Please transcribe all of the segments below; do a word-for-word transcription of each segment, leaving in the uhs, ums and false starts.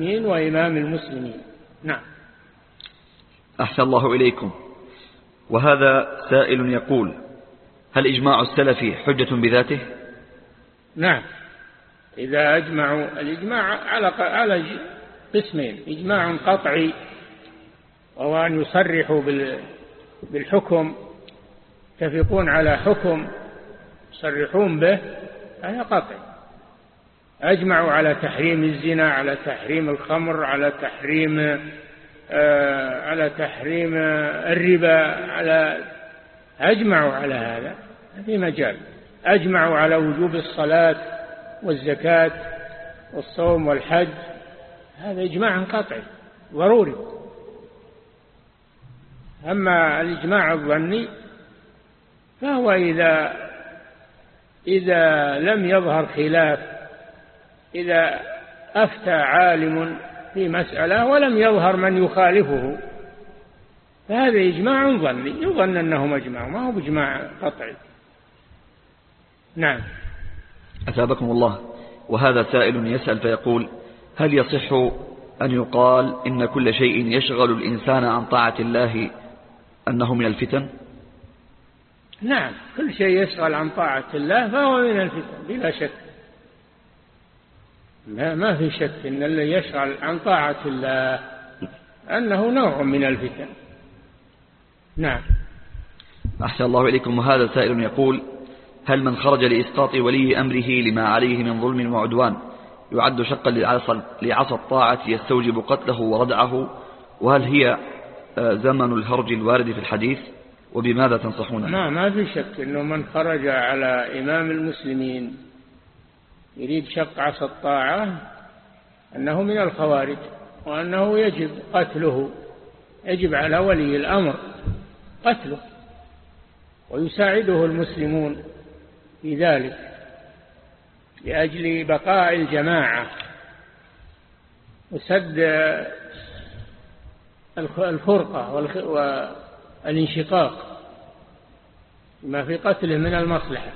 وإمام المسلمين. نعم. أحسن الله إليكم. وهذا سائل يقول: هل إجماع السلف حجة بذاته؟ نعم، إذا أجمعوا. الإجماع على على قسمين: إجماع قطعي وهو أن يصرحوا بالحكم، يتفقون على حكم يصرحون به، هذا قطعي. أجمعوا على تحريم الزنا، على تحريم الخمر، على تحريم آه على تحريم الربا، على أجمعوا على هذا في مجال. أجمعوا على وجوب الصلاة والزكاة والصوم والحج، هذا إجماع قطعي ضروري. أما الإجماع الظني فهو إذا إذا لم يظهر خلاف، إذا أفتى عالم في مسألة ولم يظهر من يخالفه، فهذا إجماع ظني، يظن أنهم أجمعوا، ما هو بإجماع قطعي. نعم. أثابكم الله. وهذا سائل يسأل فيقول: هل يصح أن يقال إن كل شيء يشغل الإنسان عن طاعة الله أنه من الفتن؟ نعم، كل شيء يشغل عن طاعة الله فهو من الفتن بلا شك. ما في شك إن اللي يشغل عن طاعة الله أنه نوع من الفتن. نعم. أحسن الله إليكم. وهذا سائل يقول: هل من خرج لإسقاط ولي أمره لما عليه من ظلم وعدوان يعد شقا لعصى الطاعة يستوجب قتله وردعه؟ وهل هي زمن الهرج الوارد في الحديث؟ وبماذا تنصحون؟ ما ما في شك إنه من خرج على إمام المسلمين يريد شق عصى الطاعة أنه من الخوارج، وأنه يجب قتله، يجب على ولي الأمر قتله، ويساعده المسلمون في ذلك لأجل بقاء الجماعة وسد الفرقة والانشقاق ما في قتله من المصلحة.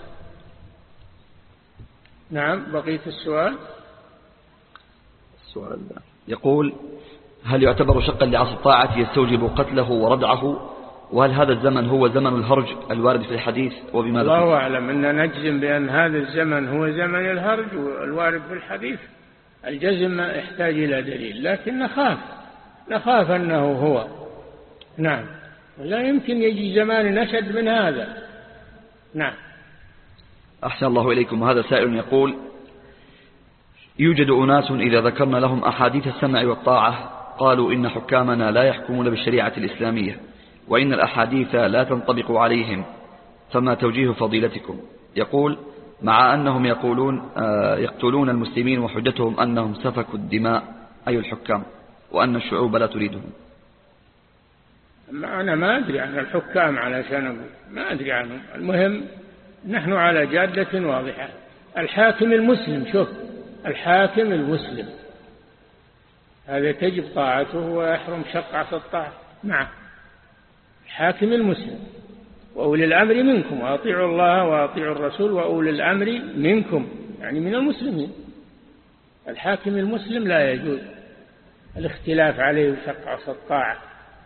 نعم. بقية السؤال. السؤال يقول: هل يعتبر شقا لعصى الطاعة يستوجب قتله وردعه؟ وهل هذا الزمن هو زمن الهرج الوارد في الحديث؟ وبماذا؟ الله أعلم. أن نجزم بأن هذا الزمن هو زمن الهرج الوارد في الحديث، الجزم ما يحتاج إلى دليل، لكن نخاف نخاف أنه هو. نعم. لا يمكن يجي زمان نشد من هذا. نعم. أحسن الله إليكم. هذا سائل يقول: يوجد أناس إذا ذكرنا لهم أحاديث السمع والطاعة قالوا إن حكامنا لا يحكمون بالشريعة الإسلامية، وإن الأحاديث لا تنطبق عليهم، فما توجيه فضيلتكم؟ يقول: مع أنهم يقولون يقتلون المسلمين وحجتهم أنهم سفكوا الدماء، أي الحكام، وأن الشعوب لا تريدهم. أنا ما أدري عن الحكام علشان أقول، ما أدري عنهم. المهم نحن على جادة واضحة. الحاكم المسلم، شوف، الحاكم المسلم هذا تجب طاعته ويحرم شق عصى الطاعة. نعم. الحاكم المسلم. وأولي الأمر منكم، وأطيعوا الله وأطيعوا الرسول وأولي الأمر منكم، يعني من المسلمين. الحاكم المسلم لا يجوز الاختلاف عليه وشق عصى الطاعة.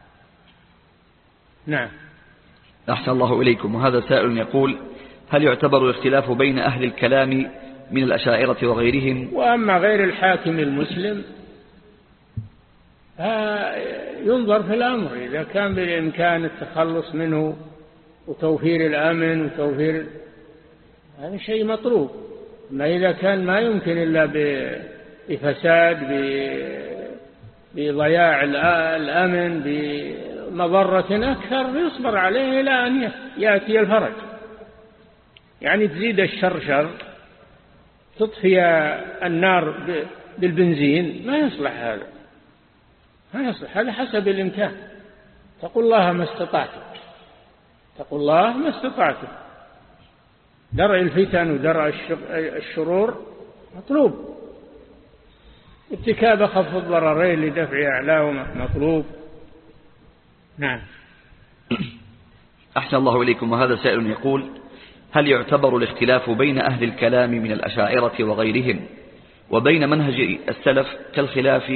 نعم. أحسن الله إليكم. وهذا سائل يقول: هل يعتبر الاختلاف بين أهل الكلام من الأشاعرة وغيرهم؟ وأما غير الحاكم المسلم ينظر في الأمر، إذا كان بالإمكان التخلص منه وتوفير الأمن وتوفير، هذا شيء مطلوب. ما إذا كان ما يمكن إلا بفساد، بضياع الأمن، بمضرة أكثر، يصبر عليه إلى أن يأتي الفرج. يعني تزيد الشر شر، تطفي النار بالبنزين، ما يصلح هذا، ما يصلح هذا. حسب الإمكان تقول الله ما استطعتم، تقول الله ما استطعتم. درء الفتن ودرء الشرور مطلوب، ارتكاب خفض الضررين لدفع أعلاهما مطلوب. نعم. أحسن الله إليكم. وهذا سائل يقول: هل يعتبر الاختلاف بين أهل الكلام من الأشاعرة وغيرهم وبين منهج السلف كالخلاف